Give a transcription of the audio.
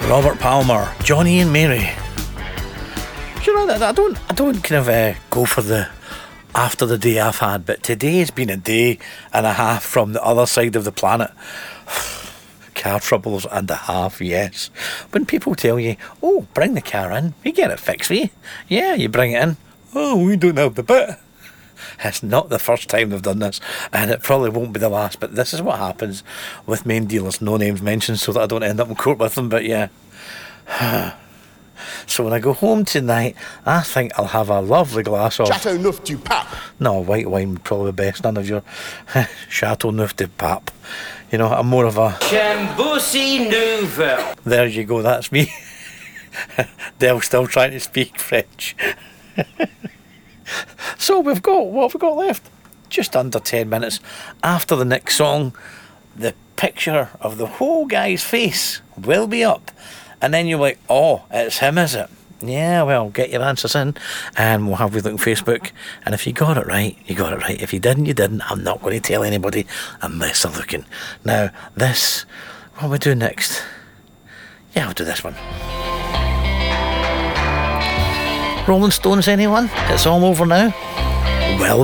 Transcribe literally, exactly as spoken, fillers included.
Robert Palmer, Johnny and Mary. You know that I don't, I don't kind of uh, go for the after the day I've had, but today has been a day and a half from the other side of the planet. Car troubles and a half, yes. When people tell you, oh, bring the car in, we get it fixed for you. Yeah, you bring it in. Oh, we don't have the bit. It's not the first time they've done this, and it probably won't be the last, but this is what happens with main dealers, no names mentioned, so that I don't end up in court with them, but yeah. So when I go home tonight, I think I'll have a lovely glass of Chateau Neuf du Pape. No, white wine would probably be best. None of your Chateau Neuf du Pape. You know, I'm more of a Chamboussi Nouvelle. There you go, that's me. Dell's still trying to speak French. So we've got, what have we got left? Just under ten minutes. After the next song, the picture of the whole guy's face will be up. And then you're like, oh, it's him, is it? Yeah, well, get your answers in and we'll have a look on Facebook. And if you got it right, you got it right. If you didn't, you didn't. I'm not going to tell anybody unless they're looking. Now, this, what we do next? Yeah, I'll do this one. Rolling Stones, anyone? It's all over now. Well,